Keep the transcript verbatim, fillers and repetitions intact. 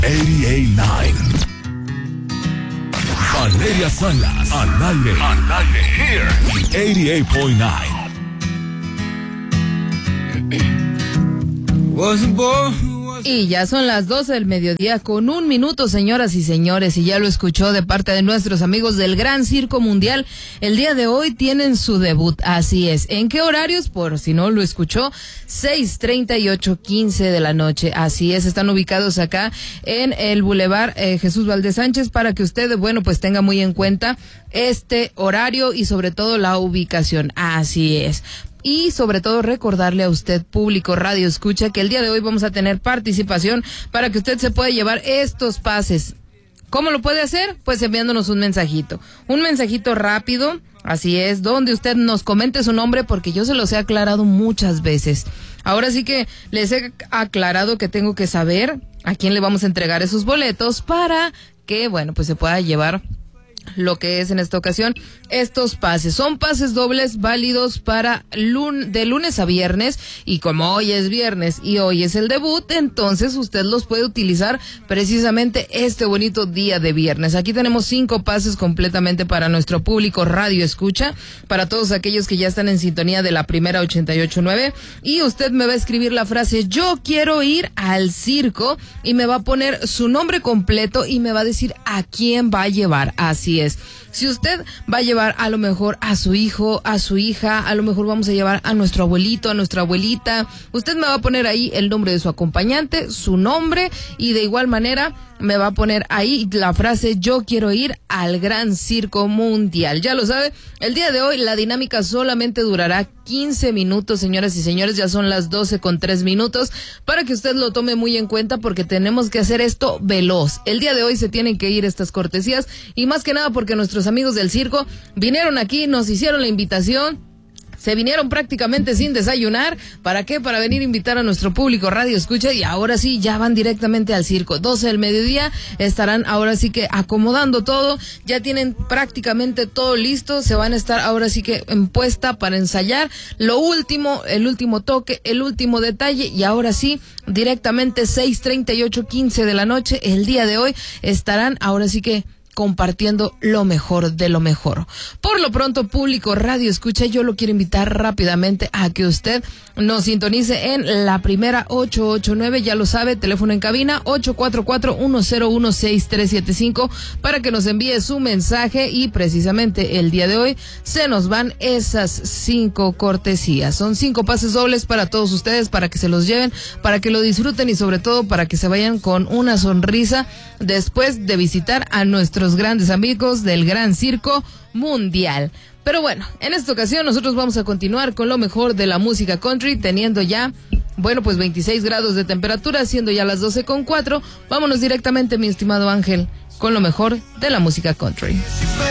ochenta y nueve. Valeria Salas, al aire, al aire, here. ochenta y ocho punto nueve. Y ya son las doce del mediodía con un minuto, señoras y señores, y ya lo escuchó de parte de nuestros amigos del Gran Circo Mundial. El día de hoy tienen su debut, así es. ¿En qué horarios? Por si no lo escuchó, seis treinta y ocho quince de la noche, así es. Están ubicados acá en el Boulevard eh, Jesús Valdez Sánchez, para que usted, bueno, pues tenga muy en cuenta este horario y sobre todo la ubicación, así es. Y sobre todo recordarle a usted, público Radio Escucha, que el día de hoy vamos a tener participación para que usted se pueda llevar estos pases. ¿Cómo lo puede hacer? Pues enviándonos un mensajito. Un mensajito rápido, así es, donde usted nos comente su nombre, porque yo se los he aclarado muchas veces. Ahora sí que les he aclarado que tengo que saber a quién le vamos a entregar esos boletos para que, bueno, pues se pueda llevar lo que es en esta ocasión estos pases. Son pases dobles válidos para lun de lunes a viernes, y como hoy es viernes y hoy es el debut, entonces usted los puede utilizar precisamente este bonito día de viernes. Aquí tenemos cinco pases completamente para nuestro público Radio Escucha, para todos aquellos que ya están en sintonía de la primera ochenta y ocho punto nueve, y usted me va a escribir la frase "yo quiero ir al circo", y me va a poner su nombre completo y me va a decir a quién va a llevar. Así es. Si usted va a llevar a lo mejor a su hijo, a su hija, a lo mejor vamos a llevar a nuestro abuelito, a nuestra abuelita, usted me va a poner ahí el nombre de su acompañante, su nombre, y de igual manera me va a poner ahí la frase "yo quiero ir al Gran Circo Mundial". Ya lo sabe, el día de hoy la dinámica solamente durará quince minutos, señoras y señores, ya son las doce con tres minutos, para que usted lo tome muy en cuenta, porque tenemos que hacer esto veloz. El día de hoy se tienen que ir estas cortesías, y más que nada porque nuestros amigos del circo vinieron aquí, nos hicieron la invitación, se vinieron prácticamente sin desayunar. ¿Para qué? Para venir a invitar a nuestro público Radio Escucha, y ahora sí ya van directamente al circo. doce del mediodía estarán ahora sí que acomodando todo, ya tienen prácticamente todo listo, se van a estar ahora sí que en puesta para ensayar lo último, el último toque, el último detalle, y ahora sí directamente seis treinta y ocho quince de la noche el día de hoy estarán ahora sí que compartiendo lo mejor de lo mejor. Por lo pronto, público Radio Escucha, yo lo quiero invitar rápidamente a que usted nos sintonice en la primera ochocientos ochenta y nueve, ya lo sabe, teléfono en cabina ocho cuatro cuatro, uno cero uno, seis tres siete cinco, para que nos envíe su mensaje, y precisamente el día de hoy se nos van esas cinco cortesías. Son cinco pases dobles para todos ustedes, para que se los lleven, para que lo disfruten y sobre todo para que se vayan con una sonrisa después de visitar a nuestros grandes amigos del Gran Circo Mundial. Pero bueno, en esta ocasión nosotros vamos a continuar con lo mejor de la música country, teniendo ya, bueno, pues veintiséis grados de temperatura, siendo ya las doce con cuatro. Vámonos directamente, mi estimado Ángel, con lo mejor de la música country.